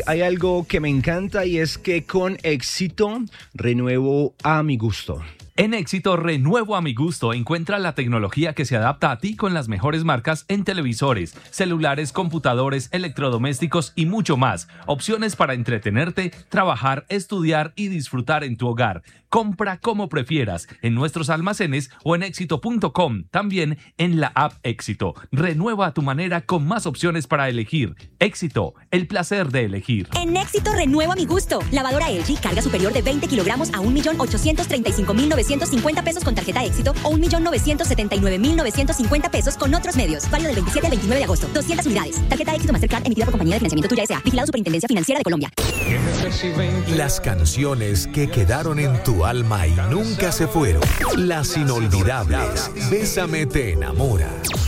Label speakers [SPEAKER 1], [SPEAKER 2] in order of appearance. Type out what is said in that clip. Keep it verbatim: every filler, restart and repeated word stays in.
[SPEAKER 1] hay algo que me encanta y es que con éxito renuevo a mi gusto.
[SPEAKER 2] En Éxito, renuevo a mi gusto. Encuentra la tecnología que se adapta a ti con las mejores marcas en televisores, celulares, computadores, electrodomésticos y mucho más. Opciones para entretenerte, trabajar, estudiar y disfrutar en tu hogar. Compra como prefieras en nuestros almacenes o en éxito punto com. También en la app Éxito. Renueva a tu manera con más opciones para elegir. Éxito, el placer de elegir.
[SPEAKER 3] En Éxito renuevo a mi gusto. Lavadora L G, carga superior de veinte kilogramos a un millón ochocientos treinta y cinco mil novecientos cincuenta pesos con tarjeta Éxito o un millón novecientos setenta y nueve mil novecientos cincuenta pesos con otros medios. Válido del veintisiete al veintinueve de agosto. doscientas unidades. Tarjeta Éxito Mastercard emitida por Compañía de Financiamiento Tuya S A. Vigilado Superintendencia Financiera de Colombia.
[SPEAKER 4] Las canciones que quedaron en tu alma y nunca se fueron. Las inolvidables. Bésame te enamora.